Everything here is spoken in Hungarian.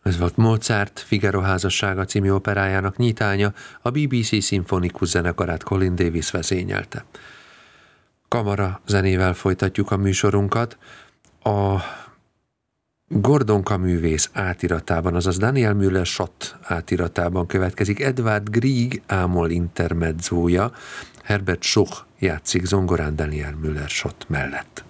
Ez volt Mozart Figaro házassága című operájának nyitánya, a BBC szimfonikus zenekarát Colin Davis vezényelte. Kamara zenével folytatjuk a műsorunkat. A Gordon Camus átiratában, azaz Daniel Müller-Schott átiratában következik Edvard Grieg ámol intermedzója, Herbert Schuch játszik zongorán Daniel Müller-Schott mellett.